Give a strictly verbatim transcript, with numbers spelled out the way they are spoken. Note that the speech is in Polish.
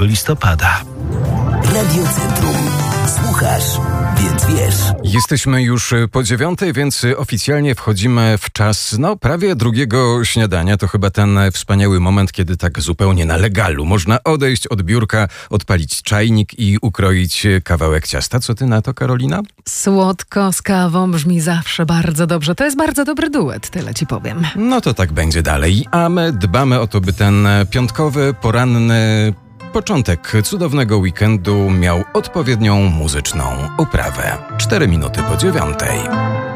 listopada. Radiocentrum. Słuchasz, więc wiesz. Jesteśmy już po dziewiątej, więc oficjalnie wchodzimy w czas, no prawie drugiego śniadania. To chyba ten wspaniały moment, kiedy tak zupełnie na legalu można odejść od biurka, odpalić czajnik i ukroić kawałek ciasta. Co ty na to, Karolina? Słodko z kawą brzmi zawsze bardzo dobrze. To jest bardzo dobry duet, tyle ci powiem. No to tak będzie dalej. A my dbamy o to, by ten piątkowy, poranny początek cudownego weekendu miał odpowiednią muzyczną uprawę. Cztery minuty po dziewiątej.